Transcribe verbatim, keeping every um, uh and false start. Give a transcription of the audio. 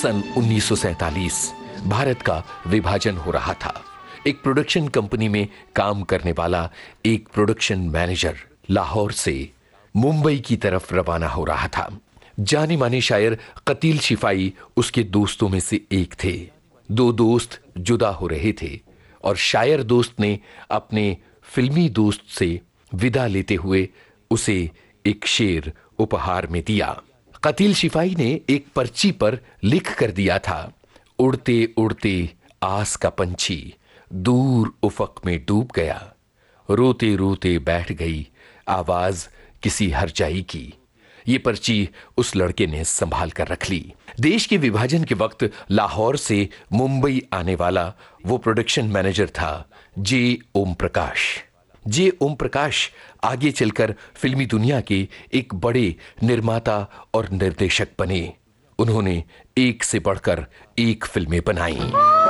सन उन्नीस सौ सैंतालीस भारत का विभाजन हो रहा था। एक प्रोडक्शन कंपनी में काम करने वाला एक प्रोडक्शन मैनेजर लाहौर से मुंबई की तरफ रवाना हो रहा था। जाने माने शायर कतील शिफाई उसके दोस्तों में से एक थे। दो दोस्त जुदा हो रहे थे और शायर दोस्त ने अपने फिल्मी दोस्त से विदा लेते हुए उसे एक शेर उपहार में दिया। कतील शिफाई ने एक पर्ची पर लिख कर दिया था, उड़ते उड़ते आस का पंछी दूर उफक में डूब गया, रोते रोते बैठ गई आवाज किसी हरजाई की। ये पर्ची उस लड़के ने संभाल कर रख ली। देश के विभाजन के वक्त लाहौर से मुंबई आने वाला वो प्रोडक्शन मैनेजर था जे ओम प्रकाश। जे ओम प्रकाश आगे चलकर फिल्मी दुनिया के एक बड़े निर्माता और निर्देशक बने। उन्होंने एक से बढ़कर एक फिल्में बनाई।